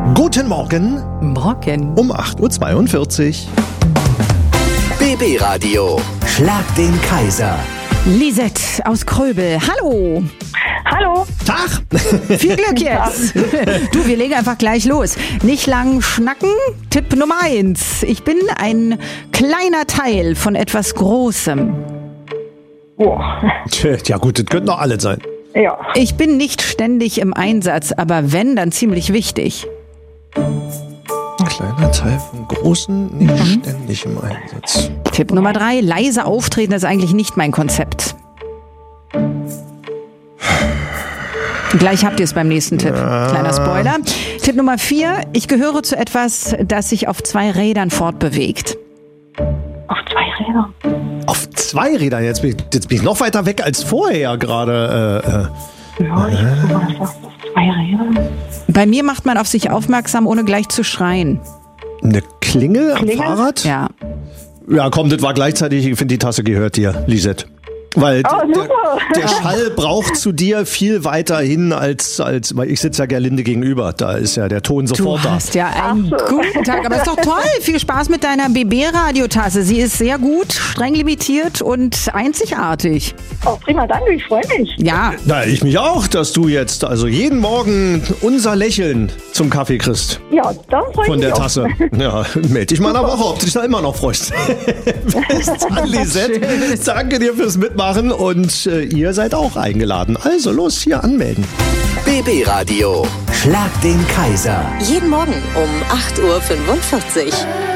Guten Morgen. Morgen. Um 8.42 Uhr. BB Radio. Schlag den Kaiser. Lisette aus Kröbel. Hallo. Hallo. Tag. Viel Glück jetzt. Du, wir legen einfach gleich los. Nicht lang schnacken. Tipp Nummer 1. Ich bin ein kleiner Teil von etwas Großem. Boah. Ja gut, das könnten doch alle sein. Ja. Ich bin nicht ständig im Einsatz, aber wenn, dann ziemlich wichtig. Kleiner Teil von Großen, nicht ständig im Einsatz. Tipp Nummer 3. Leise auftreten ist eigentlich nicht mein Konzept. Gleich habt ihr es beim nächsten Tipp. Kleiner Spoiler. Tipp Nummer 4. Ich gehöre zu etwas, das sich auf 2 Rädern fortbewegt. Auf 2 Rädern. Auf 2 Rädern, jetzt bin ich noch weiter weg als vorher gerade. Ja, ich guck mal, das auf 2 Rädern. Bei mir macht man auf sich aufmerksam, ohne gleich zu schreien. Eine Klingel am Fahrrad? Ja. Ja, komm, das war gleichzeitig, ich finde, die Tasse gehört dir, Lisette. Weil der Schall braucht zu dir viel weiter hin als weil ich sitze ja Gerlinde gegenüber. Da ist ja der Ton sofort Du hast ja einen guten Tag, aber ist doch toll. Viel Spaß mit deiner BB-Radiotasse. Sie ist sehr gut, streng limitiert und einzigartig. Oh, prima, danke, ich freue mich. Ja, Na, ich mich auch, dass du jetzt also jeden Morgen unser Lächeln zum Kaffee kriegst. Ja, dann freue ich Von mich der auch. Tasse. Ja, melde dich mal in einer Woche, ob du dich da immer noch freust. Bis dann, Lisette. Danke dir fürs Mitmachen und ihr seid auch eingeladen. Also los, hier anmelden. BB Radio. Schlag den Kaiser. Jeden Morgen um 8.45 Uhr.